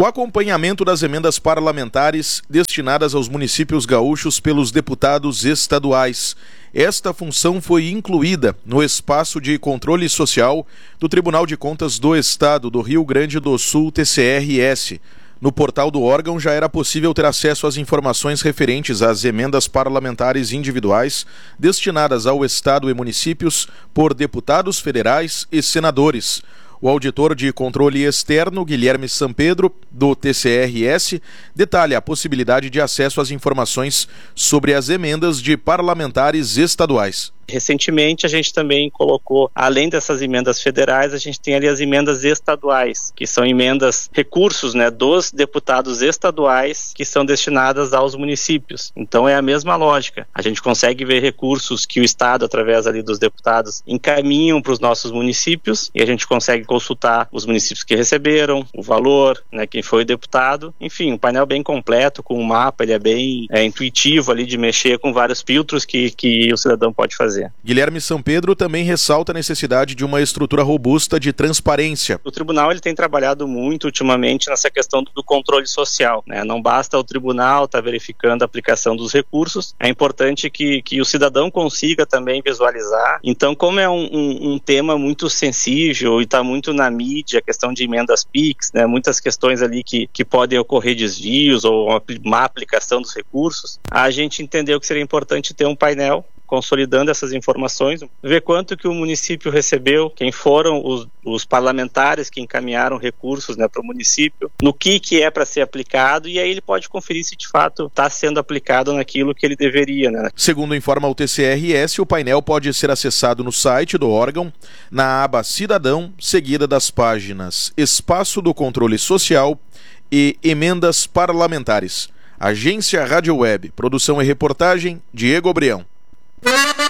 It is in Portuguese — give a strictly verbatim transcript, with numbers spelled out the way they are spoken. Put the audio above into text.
O acompanhamento das emendas parlamentares destinadas aos municípios gaúchos pelos deputados estaduais. Esta função foi incluída no espaço de controle social do Tribunal de Contas do Estado do Rio Grande do Sul, T C R S. No portal do órgão já era possível ter acesso às informações referentes às emendas parlamentares individuais destinadas ao Estado e municípios por deputados federais e senadores. O auditor de controle externo, Guilherme Sampedro, do T C R S, detalha a possibilidade de acesso às informações sobre as emendas de parlamentares estaduais. Recentemente a gente também colocou, além dessas emendas federais, a gente tem ali as emendas estaduais, que são emendas, recursos, né, dos deputados estaduais que são destinadas aos municípios. Então é a mesma lógica. A gente consegue ver recursos que o Estado, através ali dos deputados, encaminham para os nossos municípios e a gente consegue consultar os municípios que receberam, o valor, né, quem foi o deputado. Enfim, um painel bem completo, com um mapa, ele é bem é, intuitivo ali de mexer com vários filtros que, que o cidadão pode fazer. Guilherme Sampedro também ressalta a necessidade de uma estrutura robusta de transparência. O tribunal ele tem trabalhado muito ultimamente nessa questão do controle social, né? Não basta o tribunal estar tá verificando a aplicação dos recursos, é importante que, que o cidadão consiga também visualizar. Então, como é um, um, um tema muito sensível e está muito na mídia, a questão de emendas Pix, né? Muitas questões ali que, que podem ocorrer desvios ou uma má aplicação dos recursos, a gente entendeu que seria importante ter um painel consolidando essas informações, ver quanto que o município recebeu, quem foram os, os parlamentares que encaminharam recursos, né, para o município, no que, que é para ser aplicado, e aí ele pode conferir se de fato está sendo aplicado naquilo que ele deveria. Né? Segundo informa o T C R S, o painel pode ser acessado no site do órgão, na aba Cidadão, seguida das páginas Espaço do Controle Social e Emendas Parlamentares. Agência Rádio Web, produção e reportagem, Diego Brião.